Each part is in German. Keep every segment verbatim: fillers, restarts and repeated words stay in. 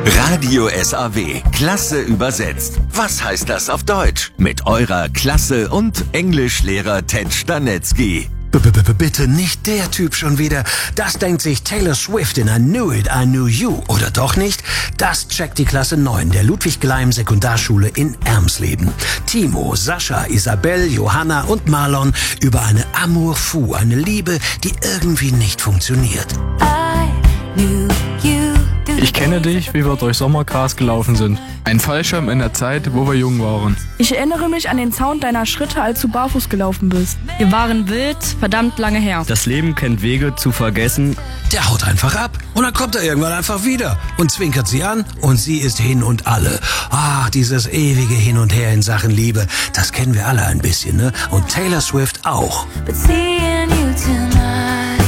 Radio S A W. Klasse übersetzt. Was heißt das auf Deutsch? Mit eurer Klasse- und Englischlehrer Ted Stanetzky. Bitte nicht der Typ schon wieder. Das denkt sich Taylor Swift in I Knew It, I Knew You. Oder doch nicht? Das checkt die Klasse neun der Ludwig-Gleim-Sekundarschule in Ermsleben. Timo, Sascha, Isabel, Johanna und Marlon über eine Amour fou, eine Liebe, die irgendwie nicht funktioniert. I knew you. Ich kenne dich, wie wir durch Sommergras gelaufen sind. Ein Fallschirm in der Zeit, wo wir jung waren. Ich erinnere mich an den Sound deiner Schritte, als du barfuß gelaufen bist. Wir waren wild, verdammt lange her. Das Leben kennt Wege zu vergessen. Der haut einfach ab und dann kommt er irgendwann einfach wieder und zwinkert sie an und sie ist hin und alle. Ach, dieses ewige Hin und Her in Sachen Liebe, das kennen wir alle ein bisschen, ne? Und Taylor Swift auch. But seeing you tonight,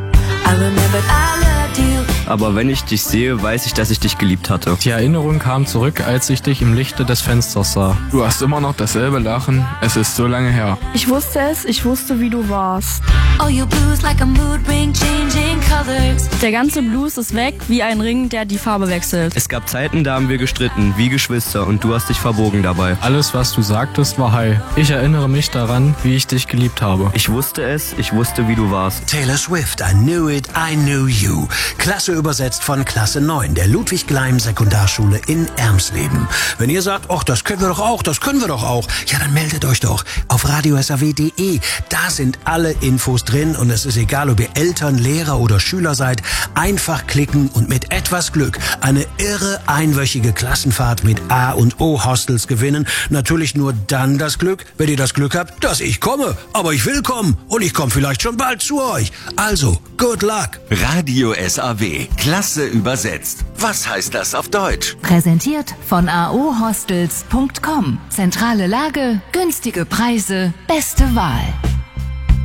I remembered I loved you. Aber wenn ich dich sehe, weiß ich, dass ich dich geliebt hatte. Die Erinnerung kam zurück, als ich dich im Lichte des Fensters sah. Du hast immer noch dasselbe Lachen, es ist so lange her. Ich wusste es, ich wusste, wie du warst. Oh, your blues like a mood ring, changing colors. Der ganze Blues ist weg, wie ein Ring, der die Farbe wechselt. Es gab Zeiten, da haben wir gestritten, wie Geschwister, und du hast dich verbogen dabei. Alles, was du sagtest, war Hi. Ich erinnere mich daran, wie ich dich geliebt habe. Ich wusste es, ich wusste, wie du warst. Taylor Swift, I Knew It, I Knew You. Klasse übersetzt von Klasse neun der Ludwig-Gleim-Sekundarschule in Ermsleben. Wenn ihr sagt, ach, das können wir doch auch, das können wir doch auch, ja, dann meldet euch doch auf radio s a w punkt de. Da sind alle Infos drin und es ist egal, ob ihr Eltern, Lehrer oder Schüler seid. Einfach klicken und mit etwas Glück eine irre einwöchige Klassenfahrt mit A- und O-Hostels gewinnen. Natürlich nur dann das Glück, wenn ihr das Glück habt, dass ich komme. Aber ich will kommen und ich komme vielleicht schon bald zu euch. Also, good luck. Radio S A W. Klasse übersetzt. Was heißt das auf Deutsch? Präsentiert von a o hostels punkt com. Zentrale Lage, günstige Preise, beste Wahl.